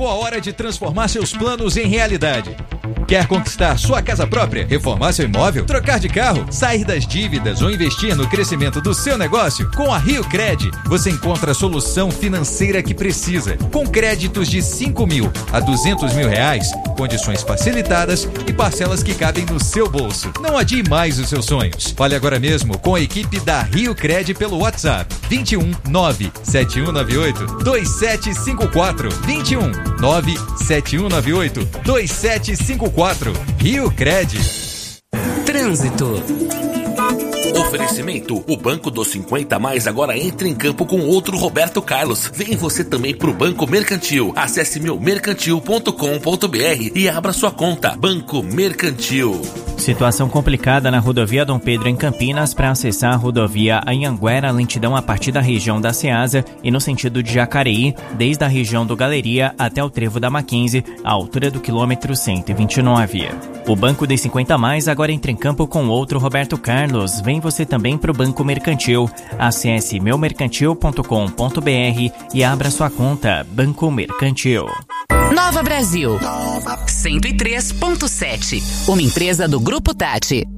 Chegou a hora de transformar seus planos em realidade. Quer conquistar sua casa própria, reformar seu imóvel, trocar de carro, sair das dívidas ou investir no crescimento do seu negócio? Com a Rio Cred, você encontra a solução financeira que precisa. Com créditos de 5 mil a 200 mil reais, condições facilitadas e parcelas que cabem no seu bolso. Não adie mais os seus sonhos. Fale agora mesmo com a equipe da Rio Cred pelo WhatsApp 21 97198 2754 21 97198 2754. Rio Cred. Trânsito. Oferecimento: o Banco dos 50 Mais agora entra em campo com outro Roberto Carlos. Vem você também pro Banco Mercantil. Acesse meumercantil.com.br e abra sua conta. Banco Mercantil. Situação complicada na rodovia Dom Pedro em Campinas para acessar a rodovia Anhanguera, lentidão a partir da região da Ceasa e no sentido de Jacareí, desde a região do Galeria até o trevo da Mackenzie, à altura do quilômetro 129. O Banco dos 50 Mais agora entra em campo com outro Roberto Carlos. Vem você também para o Banco Mercantil. Acesse meumercantil.com.br e abra sua conta. Banco Mercantil. Nova Brasil 103.7, uma empresa do Grupo Tati.